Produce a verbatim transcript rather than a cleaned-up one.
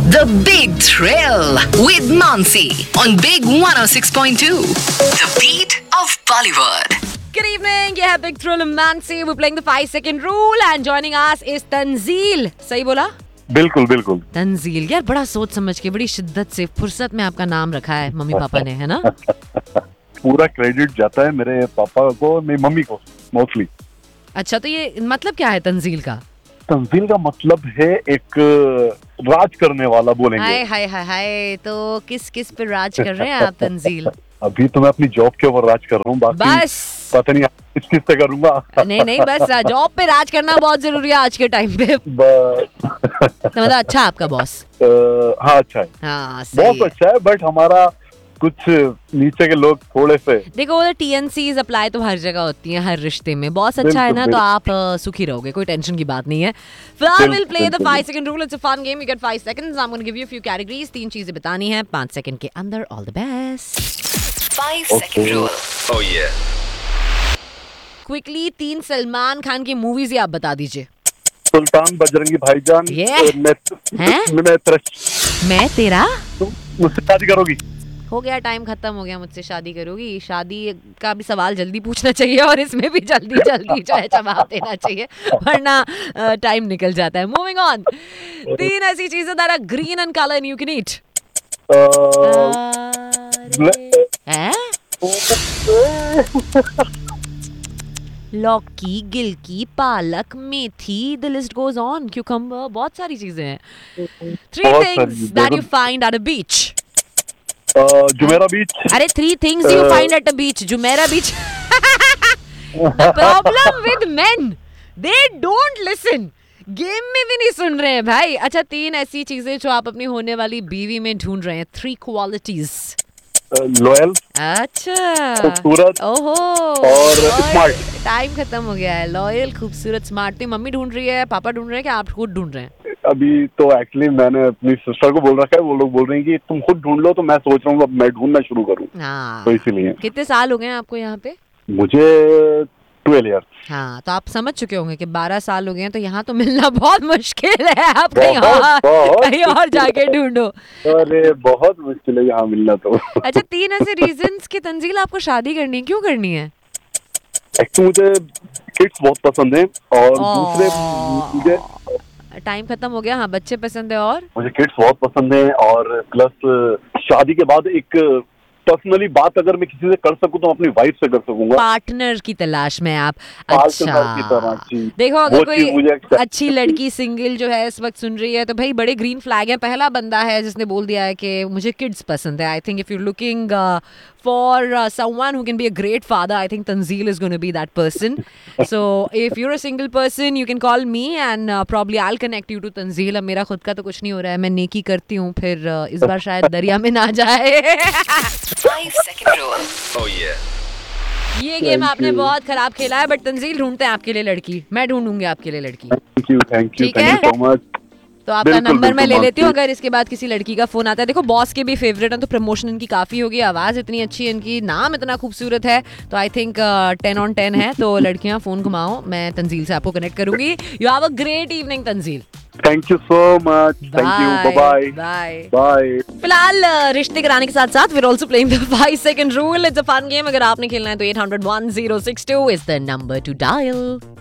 The Big Thrill with Mansi on Big one oh six point two. The beat of Bollywood. Good evening, ये है Big Thrill and Mansi. We're playing the five second rule and joining us is Tanzeel. सही बोला? बिल्कुल बिल्कुल तंजील यार, बड़ा सोच समझ के, बड़ी शिद्दत से, फुर्सत में आपका नाम रखा है मम्मी पापा ने, है ना? पूरा क्रेडिट जाता है मेरे पापा को, मेरी मम्मी को मोस्टली. अच्छा, तो ये मतलब क्या है तंजील का? तंजील का मतलब है एक राज करने वाला बोलेंगे. हाय हाय हाय हाय, तो किस किस पे राज कर रहे हैं आप तंजील? अभी तो मैं अपनी जॉब के ऊपर राज कर रहा हूँ, बाकी बस पता नहीं किस किस से करूंगा. नहीं नहीं, बस जॉब पे राज करना बहुत जरूरी है आज के टाइम पे. तो मतलब अच्छा आपका बॉस? हाँ अच्छा है, हाँ सही बहुत अच्छा है, बट हमारा कुछ नीचे के लोग थोड़े से, देखो टीएनसीज अप्लाई तो हर जगह होती हैं, हर रिश्ते में. बॉस अच्छा है ना तो आप uh, सुखी रहोगे, कोई टेंशन की बात नहीं है. फिलहाल will play the five second rule. It's a fun game. You get five seconds. I'm going to give you a few categories. तीन चीजें बतानी है पाँच सेकंड के अंदर. All the best. Five second rule. Oh yeah. Quickly तीन सलमान खान की movies ही आप बता दीजिए. सुल्तान, बजरंगी भाईजान, Yeah. मैं हैं? मैं तेरा, मैं तेरा तुम मुझसे शादी करोगी? हो गया, टाइम खत्म हो गया. मुझसे शादी करोगी? शादी का भी सवाल जल्दी पूछना चाहिए और इसमें भी जल्दी जल्दी जो है जवाब देना चाहिए, वरना टाइम निकल जाता है. Moving on. तीन ऐसी चीजें that are green and colour and you can eat. लौकी, गिलकी, पालक, मेथी, the list goes on. Cucumber, बहुत सारी चीजें हैं. थ्री बहुत थिंग्स सारी, दैट यू देखो- find at a beach. Jumeirah beach. अरे three things you find at a beach. Jumeirah beach. Problem with main, they don't listen. Game में भी नहीं सुन रहे हैं भाई. अच्छा, तीन ऐसी चीजें जो आप अपनी होने वाली बीवी में ढूंढ रहे हैं. Three qualities. लॉयल, अच्छा, खूबसूरत ओहो, और स्मार्ट. टाइम खत्म हो गया है. लॉयल, खूबसूरत, स्मार्ट. तो मम्मी ढूंढ रही है, पापा ढूंढ रहे हैं, कि आप खुद ढूंढ रहे हैं? अभी तो एक्चुअली मैंने अपनी सिस्टर को बोल रखा है, वो लोग बोल रहे हैं कि तुम खुद ढूंढ लो, तो मैं सोच रहा हूँ अब मैं ढूंढना शुरू करूँ, हाँ. तो इसीलिए. कितने साल हो गए हैं आपको यहाँ पे? मुझे ट्वेल्व ईयर. हाँ, तो आप समझ चुके होंगे कि बारह साल हो गए हैं, तो यहाँ तो मिलना बहुत मुश्किल है. आप कहीं बहुत, और बहुत। कहीं और जाके ढूंढो. अरे बहुत मुश्किल है यहाँ मिलना तो. अच्छा, तीन ऐसे रीजंस कि तंजील आपको शादी करनी है. क्यों करनी है? एक्चुअली मुझे किड्स बहुत पसंद है, और दूसरे मुझे टाइम खत्म हो गया. हाँ, बच्चे पसंद है, और मुझे किड्स बहुत पसंद है, और प्लस शादी के बाद एक पर्सनली बात अगर मैं किसी से कर सकूं तो अपनी वाइफ से कर सकूंगा. पार्टनर की तलाश में आप. पार्टनर की तरह, अच्छा, जी. देखो, वो अगर चीज़ मुझे कोई accept- अच्छी लड़की सिंगल जो है इस वक्त सुन रही है, तो भाई बड़े ग्रीन फ्लैग है. पहला बंदा है जिसने बोल दिया है कि मुझे किड्स पसंद है. I think if you looking for someone who can be a great father, I think Tanzeel is gonna be that person. So if you are a single person, you can call me and probably I will connect you to Tanzeel. अब मेरा खुद का तो कुछ नहीं हो रहा है, मैं नेकी करती हूँ, फिर uh, इस बार शायद दरिया में ना जाए. Five second rule. Oh yeah. ये गेम Thank आपने you. बहुत खराब खेला है, बट तंजील ढूंढते हैं आपके लिए लड़की. मैं ढूंढूंगी आपके लिए लड़की. थैंक यू, थैंक यू, ठीक थैंक है? You so much. तो आपका बिल्कुल, नंबर मैं ले बिल्कुल, लेती हूँ. मानसी. अगर इसके बाद किसी लड़की का फोन आता है, देखो बॉस के भी फेवरेट हैं, तो प्रमोशन इनकी काफी होगी. आवाज इतनी अच्छी है इनकी, नाम इतना खूबसूरत है, तो I think ten on ten है. तो लड़कियां फोन घुमाओ, मैं तंजील से आपको कनेक्ट करूंगी. You have a great evening Tanzeel. Thank you so much. Thank you. Bye bye. Bye. Bye. फिलहाल uh, रिश्ते कराने के साथ साथ we are also playing the five second rule. It's a fun game. अगर आपने खेलना है तो eight hundred one oh six two is the number two dial.